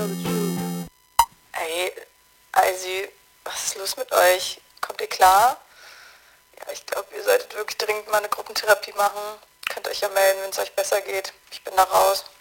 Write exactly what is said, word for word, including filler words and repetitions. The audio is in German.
Ey, Eisi, was ist los mit euch? Kommt ihr klar? Ja, ich glaube, ihr solltet wirklich dringend mal eine Gruppentherapie machen. Könnt euch ja melden, wenn es euch besser geht. Ich bin da raus.